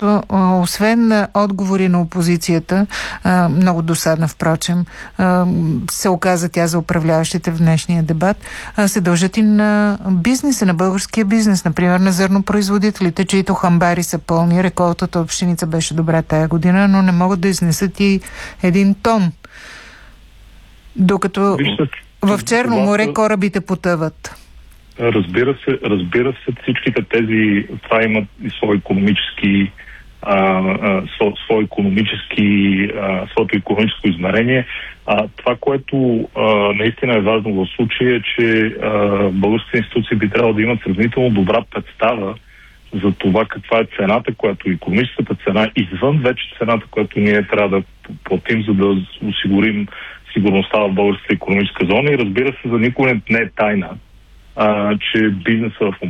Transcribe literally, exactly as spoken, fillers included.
защото а, освен а, отговори на опозицията, а, много досадна впрочем, а, се оказа тя за управляващите в днешния дебат, а, се дължат и на бизнеса, на българския бизнес, например на зърнопроизводителите, чието хамбари са пълни. Реколтата от пшеница беше добра тая година, но не могат да изнесат и един тон. Докато Вижте, в Черно море корабите потъват. Разбира се, разбира се, всичките тези, това имат и свои икономически, а, а, сво, свои икономически, а, своето икономическо измерение. А, това, което а, наистина е важно в случая, е, че а, българските институции би трябвало да имат сравнително добра представа за това каква е цената, която е икономическата цена, извън вече цената, която ние трябва да платим, за да осигурим сигурността в българската икономическа зона. И разбира се, за никой не е тайна, а, че бизнеса в